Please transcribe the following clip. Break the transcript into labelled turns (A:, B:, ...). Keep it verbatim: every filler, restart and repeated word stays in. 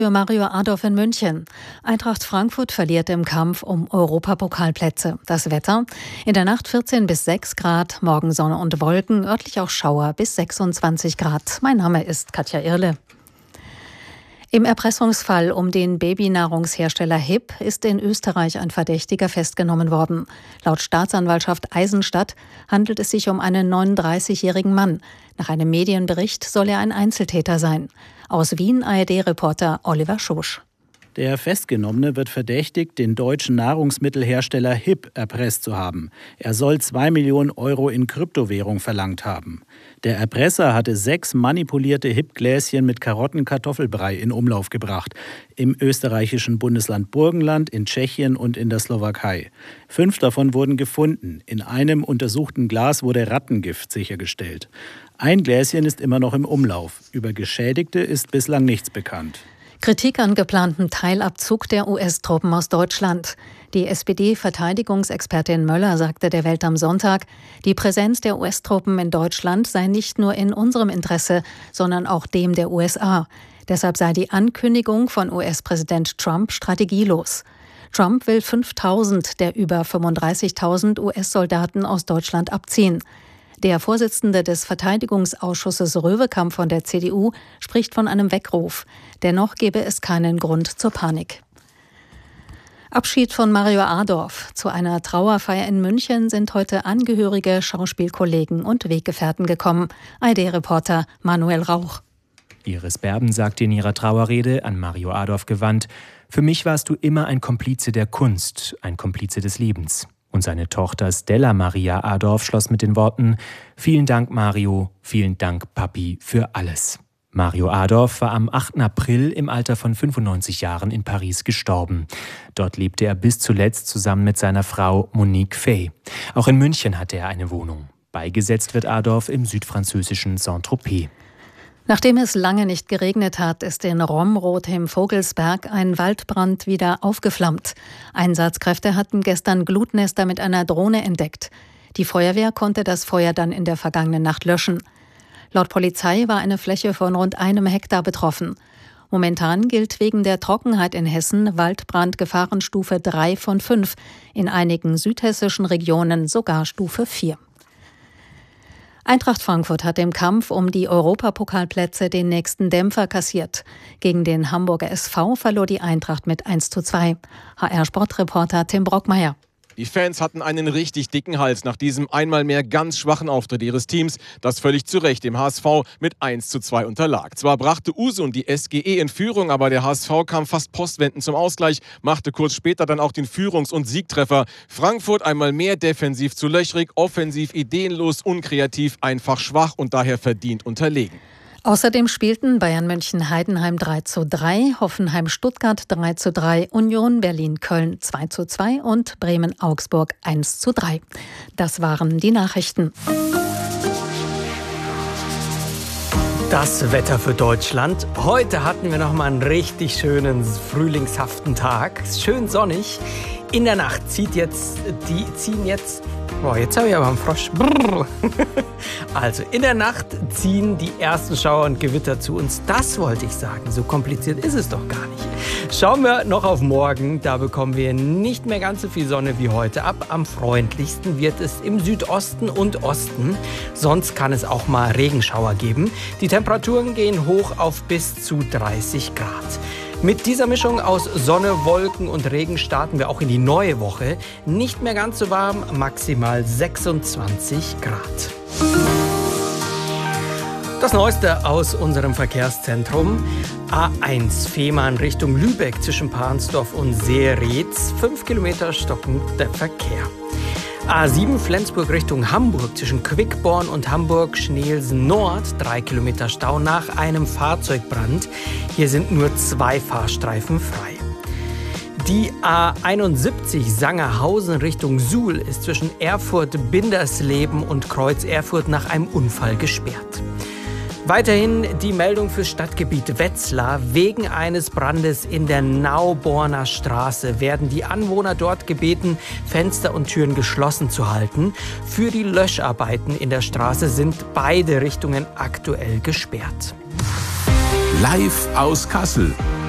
A: Für Mario Adorf in München. Eintracht Frankfurt verliert im Kampf um Europapokalplätze. Das Wetter? In der Nacht vierzehn bis sechs Grad, morgen Sonne und Wolken, örtlich auch Schauer bis sechsundzwanzig Grad. Mein Name ist Katja Irle. Im Erpressungsfall um den Babynahrungshersteller H I P ist in Österreich ein Verdächtiger festgenommen worden. Laut Staatsanwaltschaft Eisenstadt handelt es sich um einen neununddreißigjährigen Mann. Nach einem Medienbericht soll er ein Einzeltäter sein. Aus Wien A R D-Reporter Oliver Schosch.
B: Der Festgenommene wird verdächtigt, den deutschen Nahrungsmittelhersteller H I P erpresst zu haben. Er soll zwei Millionen Euro in Kryptowährung verlangt haben. Der Erpresser hatte sechs manipulierte H I P-Gläschen mit Karottenkartoffelbrei in Umlauf gebracht. Im österreichischen Bundesland Burgenland, in Tschechien und in der Slowakei. Fünf davon wurden gefunden. In einem untersuchten Glas wurde Rattengift sichergestellt. Ein Gläschen ist immer noch im Umlauf. Über Geschädigte ist bislang nichts bekannt.
A: Kritik an geplantem Teilabzug der U S-Truppen aus Deutschland. Die S P D-Verteidigungsexpertin Möller sagte der Welt am Sonntag, die Präsenz der U S-Truppen in Deutschland sei nicht nur in unserem Interesse, sondern auch dem der U S A. Deshalb sei die Ankündigung von U S-Präsident Trump strategielos. Trump will fünftausend der über fünfunddreißigtausend U S-Soldaten aus Deutschland abziehen. Der Vorsitzende des Verteidigungsausschusses Röwekamp von der C D U spricht von einem Weckruf. Dennoch gebe es keinen Grund zur Panik. Abschied von Mario Adorf. Zu einer Trauerfeier in München sind heute Angehörige, Schauspielkollegen und Weggefährten gekommen. A R D-Reporter Manuel Rauch.
C: Iris Berben sagte in ihrer Trauerrede, an Mario Adorf gewandt: Für mich warst du immer ein Komplize der Kunst, ein Komplize des Lebens. Und seine Tochter Stella Maria Adorf schloss mit den Worten: Vielen Dank, Mario, vielen Dank, Papi, für alles. Mario Adorf war am achten April im Alter von fünfundneunzig Jahren in Paris gestorben. Dort lebte er bis zuletzt zusammen mit seiner Frau Monique Fay. Auch in München hatte er eine Wohnung. Beigesetzt wird Adorf im südfranzösischen Saint-Tropez.
A: Nachdem es lange nicht geregnet hat, ist in Romrod im Vogelsberg ein Waldbrand wieder aufgeflammt. Einsatzkräfte hatten gestern Glutnester mit einer Drohne entdeckt. Die Feuerwehr konnte das Feuer dann in der vergangenen Nacht löschen. Laut Polizei war eine Fläche von rund einem Hektar betroffen. Momentan gilt wegen der Trockenheit in Hessen Waldbrandgefahrenstufe drei von fünf, in einigen südhessischen Regionen sogar Stufe vier. Eintracht Frankfurt hat im Kampf um die Europapokalplätze den nächsten Dämpfer kassiert. Gegen den Hamburger S V verlor die Eintracht mit eins zu zwei. H R-Sportreporter Tim Brockmeier.
D: Die Fans hatten einen richtig dicken Hals nach diesem einmal mehr ganz schwachen Auftritt ihres Teams, das völlig zu Recht dem H S V mit eins zu zwei unterlag. Zwar brachte Usun die S G E in Führung, aber der H S V kam fast postwendend zum Ausgleich, machte kurz später dann auch den Führungs- und Siegtreffer. Frankfurt einmal mehr defensiv zu löchrig, offensiv ideenlos, unkreativ, einfach schwach und daher verdient unterlegen.
A: Außerdem spielten Bayern München Heidenheim drei zu drei, Hoffenheim Stuttgart drei zu drei, Union Berlin Köln zwei zu zwei und Bremen Augsburg eins zu drei. Das waren die Nachrichten.
E: Das Wetter für Deutschland. Heute hatten wir noch mal einen richtig schönen frühlingshaften Tag. Schön sonnig. In der Nacht zieht jetzt, die ziehen jetzt, boah, jetzt habe ich aber einen Frosch. Brrr. Also, in der Nacht ziehen die ersten Schauer und Gewitter zu uns. Das wollte ich sagen. So kompliziert ist es doch gar nicht. Schauen wir noch auf morgen. Da bekommen wir nicht mehr ganz so viel Sonne wie heute ab. Am freundlichsten wird es im Südosten und Osten. Sonst kann es auch mal Regenschauer geben. Die Temperaturen gehen hoch auf bis zu dreißig Grad. Mit dieser Mischung aus Sonne, Wolken und Regen starten wir auch in die neue Woche. Nicht mehr ganz so warm, maximal sechsundzwanzig Grad. Das Neueste aus unserem Verkehrszentrum. A eins Fehmarn Richtung Lübeck zwischen Pansdorf und Seeretz. Fünf Kilometer stockend der Verkehr. A sieben Flensburg Richtung Hamburg zwischen Quickborn und Hamburg-Schneelsen Nord. Drei Kilometer Stau nach einem Fahrzeugbrand. Hier sind nur zwei Fahrstreifen frei. Die A einundsiebzig Sangerhausen Richtung Suhl ist zwischen Erfurt-Bindersleben und Kreuz Erfurt nach einem Unfall gesperrt. Weiterhin die Meldung fürs Stadtgebiet Wetzlar. Wegen eines Brandes in der Nauborner Straße werden die Anwohner dort gebeten, Fenster und Türen geschlossen zu halten. Für die Löscharbeiten in der Straße sind beide Richtungen aktuell gesperrt.
F: Live aus Kassel.